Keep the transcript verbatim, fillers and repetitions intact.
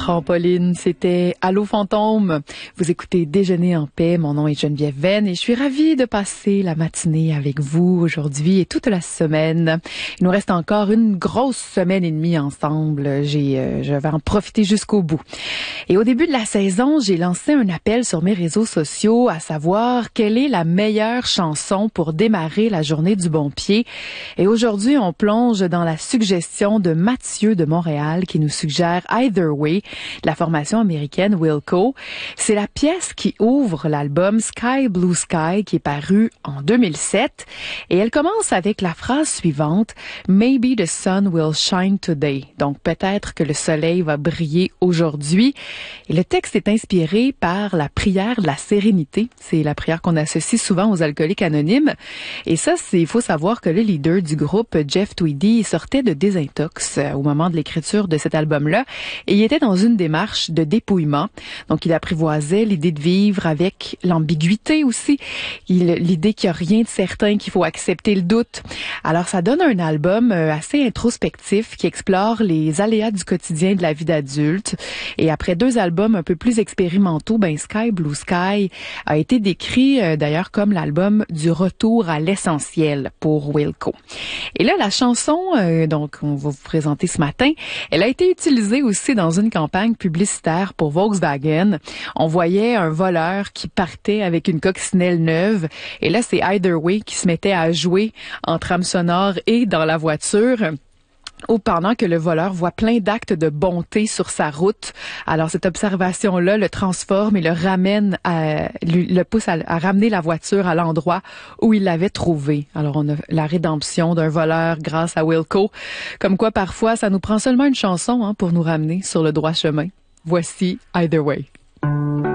trampoline, c'était Allô Fantôme. Vous écoutez Déjeuner en paix, mon nom est Geneviève Venn et je suis ravie de passer la matinée avec vous aujourd'hui et toute la semaine. Il nous reste encore une grosse semaine et demie ensemble. J'ai, euh, je vais en profiter jusqu'au bout. Et au début de la saison, j'ai lancé un appel sur mes réseaux sociaux à savoir quelle est la meilleure chanson pour démarrer la journée du bon pied. Et aujourd'hui, on plonge dans la suggestion de Mathieu de Montréal qui nous suggère Either Way de la formation américaine Wilco. C'est la pièce qui ouvre l'album Sky Blue Sky qui est paru en deux mille sept et elle commence avec la phrase suivante Maybe the sun will shine today. Donc peut-être que le soleil va briller aujourd'hui. Et le texte est inspiré par la prière de la sérénité. C'est la prière qu'on associe souvent aux alcooliques anonymes. Et ça, c'est, il faut savoir que le leader du groupe, Jeff Tweedy, sortait de désintox au moment de l'écriture de cet album-là et il était dans une démarche de dépouillement. Donc, il apprivoisait l'idée de vivre avec l'ambiguïté aussi, il, l'idée qu'il n'y a rien de certain, qu'il faut accepter le doute. Alors, ça donne un album assez introspectif qui explore les aléas du quotidien de la vie d'adulte. Et après deux albums un peu plus expérimentaux, ben Sky Blue Sky a été décrit euh, d'ailleurs comme l'album du retour à l'essentiel pour Wilco. Et là, la chanson euh, donc on va vous présenter ce matin, elle a été utilisée aussi dans une campagne publicitaire pour Volkswagen. On voyait un voleur qui partait avec une coccinelle neuve et là, c'est Either Way qui se mettait à jouer en trame sonore et dans la voiture. Ou pendant que le voleur voit plein d'actes de bonté sur sa route. Alors, cette observation-là le transforme et le ramène à, le pousse à, à ramener la voiture à l'endroit où il l'avait trouvée. Alors, on a la rédemption d'un voleur grâce à Wilco. Comme quoi, parfois, ça nous prend seulement une chanson hein, pour nous ramener sur le droit chemin. Voici Either Way.